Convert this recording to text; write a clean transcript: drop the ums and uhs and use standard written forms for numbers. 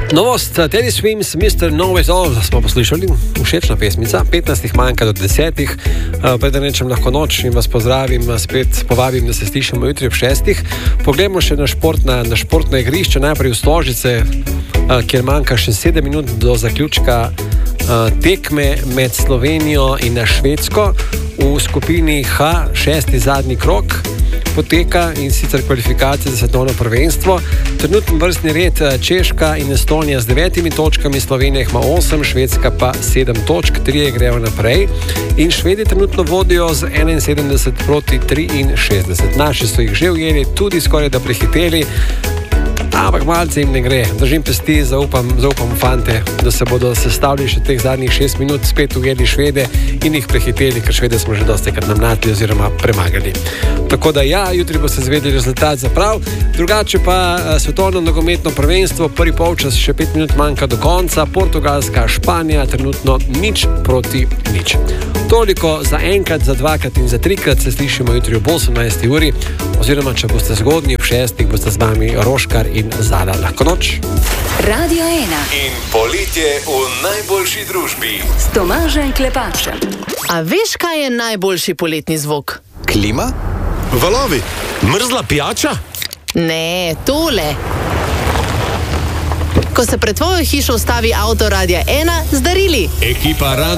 Novost Teddy Swims, Mr. Know It All smo poslušali, všečna pesmica, 15 manjka do 10. Preden rečem lahko noč in vas pozdravim, spet povabim, da se slišimo jutri ob 6. Poglejmo še na športno igrišče, najprej v Stožice, kjer manjka še 7 minut do zaključka tekme med Slovenijo in Švedsko. V skupini H, 6. zadnji krog poteka in sicer kvalifikacije za svetovno prvenstvo. Trenutni vrstni red Češka in Estonija z 9 točkami, Slovenija ima 8, Švedska pa 7 točk, 3 grejo naprej in Švedi trenutno vodijo z 71 proti 63. Naši so jih že ujeli, tudi skoraj da prehiteli, ampak malce jim ne gre. Držim pesti, zaupam fante, da se bodo sestavili še teh zadnjih 6 minut, spet ujeli Švede in jih prehiteli, ker Švede smo že dostikrat namnatili oziroma premagali. Tako da ja, jutri boste zvedeli rezultat za prav. Drugače pa svetovno nogometno prvenstvo, prvi polčas, še 5 minut manjka do konca, Portugalska, Španija, trenutno 0-0. Toliko za enkrat, za dvakrat in za trikrat se slišimo jutri ob 18. uri, oziroma če boste zgodnji ob 6. boste z vami Roškar in Zala. Lahko noč. Radio 1 in poletje v najboljši družbi s Tomažem Klepačem. A veš, kaj je najboljši poletni zvok? Klima? Valovi? Mrzla pijača? Ne, tole. Ko se pred tvojo hišo ustavi avto Radia 1 z darili. Ekipa